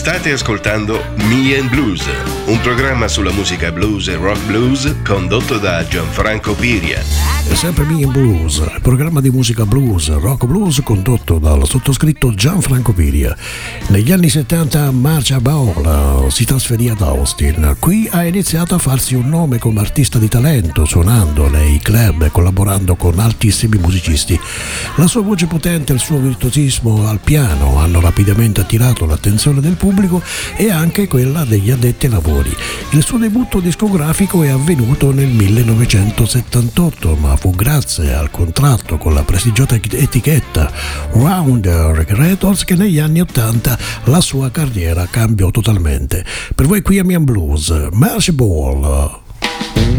State ascoltando Me and Blues, un programma sulla musica blues e rock blues condotto da Gianfranco Piria. È sempre Me and Blues, il programma di musica blues, rock blues condotto dal sottoscritto Gianfranco Piria. Negli anni 70 Marcia Ball si trasferì ad Austin. Qui ha iniziato a farsi un nome come artista di talento, suonando nei club e collaborando con altissimi musicisti. La sua voce potente e il suo virtuosismo al piano hanno rapidamente attirato l'attenzione del pubblico e anche quella degli addetti ai lavori. Il suo debutto discografico è avvenuto nel 1978, ma fu grazie al contratto con la prestigiosa etichetta Rounder Records che negli anni 80 la sua carriera cambiò totalmente. Per voi qui a Me and Blues, Marcia Ball.